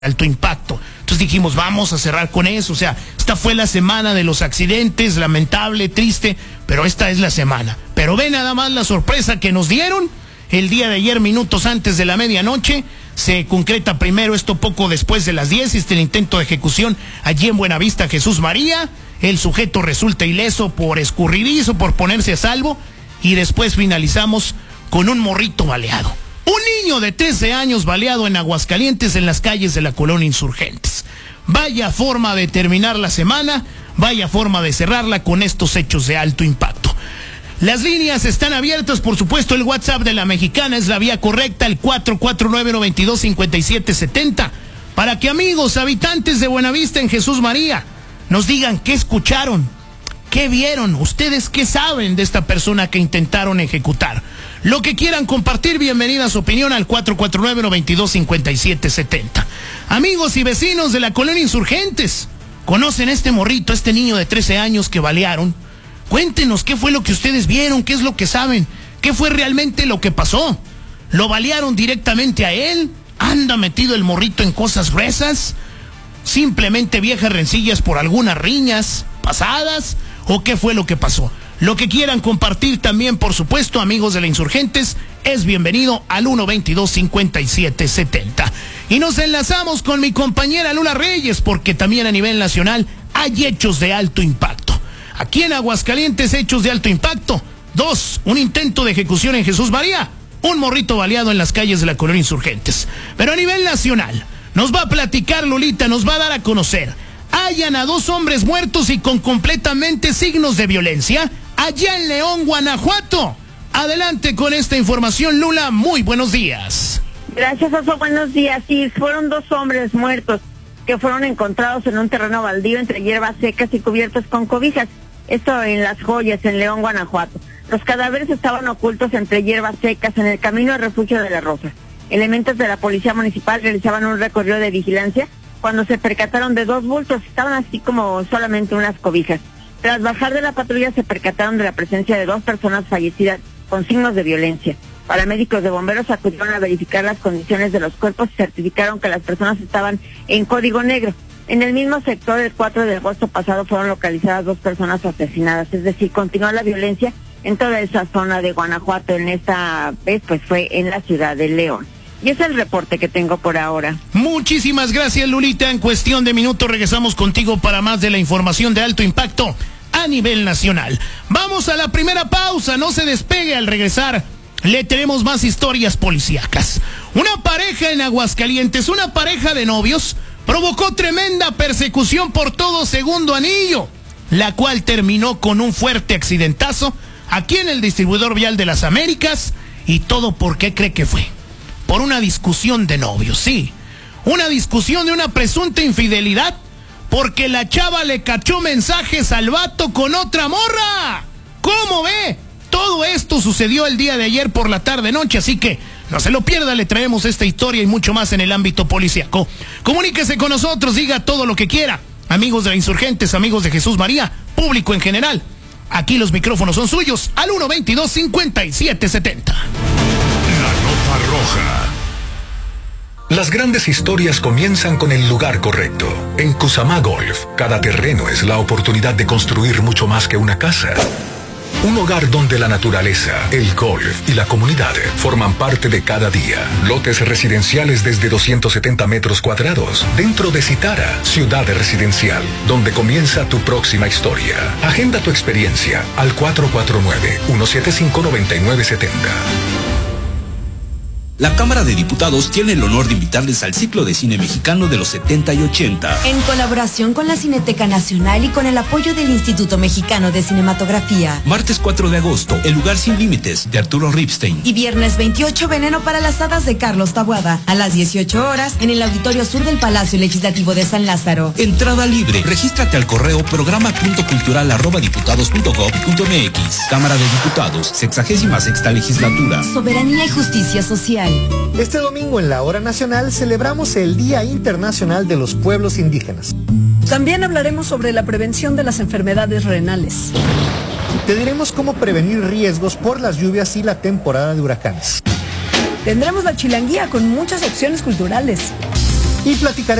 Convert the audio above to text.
alto impacto. Entonces dijimos, vamos a cerrar con eso. O sea, esta fue la semana de los accidentes, lamentable, triste, pero esta es la semana. Pero ve nada más la sorpresa que nos dieron. El día de ayer, minutos antes de la medianoche, se concreta primero esto poco después de las 10, el intento de ejecución allí en Buenavista, Jesús María. El sujeto resulta ileso por escurridizo, por ponerse a salvo, y después finalizamos con un morrito baleado. Un niño de 13 años baleado en Aguascalientes, en las calles de la colonia Insurgentes. Vaya forma de terminar la semana, vaya forma de cerrarla con estos hechos de alto impacto. Las líneas están abiertas, por supuesto. El WhatsApp de La Mexicana es la vía correcta, el 449-925770, para que amigos, habitantes de Buenavista en Jesús María, nos digan qué escucharon, qué vieron, ustedes qué saben de esta persona que intentaron ejecutar. Lo que quieran compartir, bienvenida a su opinión al 449-925770. Amigos y vecinos de la colonia Insurgentes, ¿conocen este morrito, este niño de 13 años que balearon? Cuéntenos qué fue lo que ustedes vieron, qué es lo que saben, qué fue realmente lo que pasó. ¿Lo balearon directamente a él? ¿Anda metido el morrito en cosas gruesas? ¿Simplemente viejas rencillas por algunas riñas pasadas? ¿O qué fue lo que pasó? Lo que quieran compartir también, por supuesto, amigos de la Insurgentes, es bienvenido al 122-5770. Y nos enlazamos con mi compañera Lula Reyes, porque también a nivel nacional hay hechos de alto impacto. Aquí en Aguascalientes, hechos de alto impacto. 2, un intento de ejecución en Jesús María. Un morrito baleado en las calles de la colonia Insurgentes. Pero a nivel nacional, nos va a platicar Lolita, nos va a dar a conocer. Hallan a 2 hombres muertos y con completamente signos de violencia allá en León, Guanajuato. Adelante con esta información, Lula, muy buenos días. Gracias, Oso, buenos días. Sí, fueron 2 hombres muertos que fueron encontrados en un terreno baldío entre hierbas secas y cubiertos con cobijas. Esto en Las Joyas, en León, Guanajuato. Los cadáveres estaban ocultos entre hierbas secas en el camino de refugio de La Rosa. Elementos de la policía municipal realizaban un recorrido de vigilancia cuando se percataron de 2 bultos. Estaban así como solamente unas cobijas. Tras bajar de la patrulla se percataron de la presencia de 2 personas fallecidas con signos de violencia. Paramédicos de bomberos acudieron a verificar las condiciones de los cuerpos y certificaron que las personas estaban en código negro. En el mismo sector, el 4 de agosto pasado fueron localizadas 2 personas asesinadas, es decir, continúa la violencia en toda esa zona de Guanajuato. En esta vez pues fue en la ciudad de León. Y ese es el reporte que tengo por ahora. Muchísimas gracias, Lulita. En cuestión de minutos regresamos contigo para más de la información de alto impacto a nivel nacional. Vamos a la primera pausa, no se despegue. Al regresar le tenemos más historias policíacas. Una pareja en Aguascalientes, una pareja de novios, provocó tremenda persecución por todo segundo anillo, la cual terminó con un fuerte accidentazo aquí en el distribuidor vial de las Américas. ¿Y todo por qué cree que fue? Por una discusión de novios, sí. Una discusión de una presunta infidelidad, porque la chava le cachó mensajes al vato con otra morra. ¿Cómo ve? Todo esto sucedió el día de ayer por la tarde-noche, así que no se lo pierda, le traemos esta historia y mucho más en el ámbito policíaco. Comuníquese con nosotros, diga todo lo que quiera. Amigos de la Insurgentes, amigos de Jesús María, público en general. Aquí los micrófonos son suyos, al 122-5770. La nota roja. Las grandes historias comienzan con el lugar correcto. En Kusama Golf, cada terreno es la oportunidad de construir mucho más que una casa. Un hogar donde la naturaleza, el golf y la comunidad forman parte de cada día. Lotes residenciales desde 270 metros cuadrados. Dentro de Citara, ciudad residencial, donde comienza tu próxima historia. Agenda tu experiencia al 449-175-9970. La Cámara de Diputados tiene el honor de invitarles al ciclo de cine mexicano de los 70 y 80. En colaboración con la Cineteca Nacional y con el apoyo del Instituto Mexicano de Cinematografía. Martes 4 de agosto, El lugar sin límites, de Arturo Ripstein. Y viernes 28, Veneno para las hadas, de Carlos Taboada. A las 18 horas, en el Auditorio Sur del Palacio Legislativo de San Lázaro. Entrada libre. Regístrate al correo programa.cultural@diputados.gov.mx. Cámara de Diputados, 66ª Legislatura. Soberanía y justicia social. Este domingo en la Hora Nacional celebramos el Día Internacional de los Pueblos Indígenas. También hablaremos sobre la prevención de las enfermedades renales. Te diremos cómo prevenir riesgos por las lluvias y la temporada de huracanes. Tendremos la chilanguía con muchas opciones culturales. y platicaremos